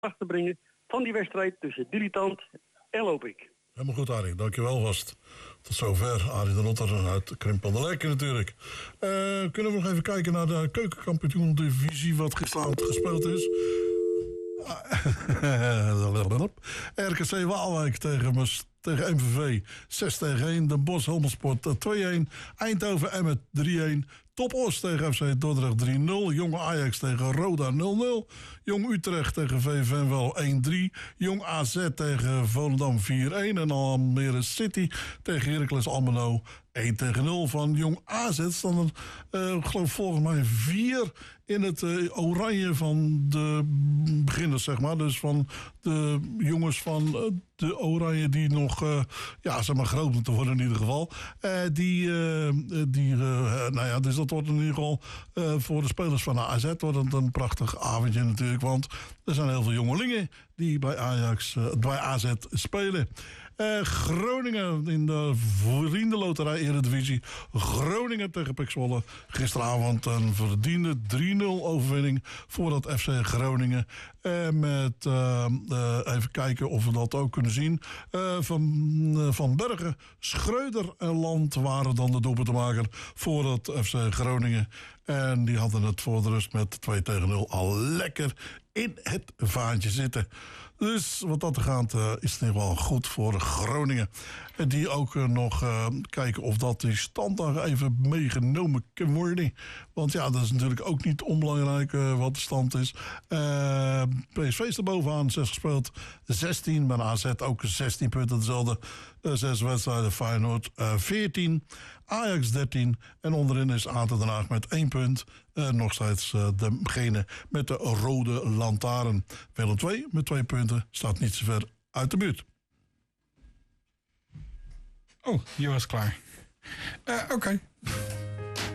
te brengen van die wedstrijd tussen Dilettant en Lopik. Helemaal goed, Arie. Dankjewel vast. Tot zover. Arie de Rotter uit Krimpelderlek natuurlijk. Kunnen we nog even kijken naar de keukenkampioen-divisie wat gisteravond gespeeld is. RKC Waalwijk tegen MVV 6-1. Den Bosch Helmelsport 2-1. Eindhoven Emmet 3-1. Top Os tegen FC Dordrecht 3-0. Jong Ajax tegen Roda 0-0. Jong Utrecht tegen VVV wel 1-3. Jong AZ tegen Volendam 4-1. En Almere City tegen Heracles Almelo 1-0. Van Jong AZ staan er geloof volgens mij 4 in het oranje van de beginners, zeg maar. Dus van de jongens van de oranje die nog zeg maar groot moeten worden in ieder geval. Dus dat wordt in ieder geval voor de spelers van de AZ wordt het een prachtig avondje natuurlijk. Want er zijn heel veel jongelingen die bij AZ spelen. Groningen in de Vriendenloterij Eredivisie. Groningen tegen PEC Zwolle. Gisteravond een verdiende 3-0 overwinning voor dat FC Groningen. Even kijken of we dat ook kunnen zien. Van Bergen, Schreuder en Land waren dan de doelpuntenmaker voor het FC Groningen. En die hadden het voor de rust met 2-0 al lekker in het vaantje zitten. Dus wat dat gaat is het in ieder geval goed voor Groningen. En die ook nog kijken of dat die stand daar even meegenomen kan worden. Want ja, dat is natuurlijk ook niet onbelangrijk wat de stand is. PSV is er bovenaan, 6 gespeeld, 16. Bij AZ ook 16 punten, dezelfde 6 wedstrijden. Feyenoord 14, Ajax 13. En onderin is ADO Den Haag met 1 punt. Nog steeds degene met de rode lantaarn. Willem 2 met 2 punten, staat niet zo ver uit de buurt. Oh, hier was klaar. Oké.